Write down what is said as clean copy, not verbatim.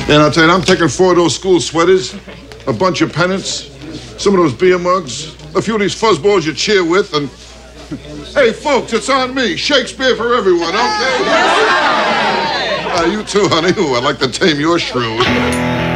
And I'll tell you, I'm taking 4 of those school sweaters, a bunch of pennants, some of those beer mugs, a few of these fuzzballs you cheer with, and... Hey, folks, it's on me. Shakespeare for everyone, okay? You too, honey. Ooh, I'd like to tame your shrew.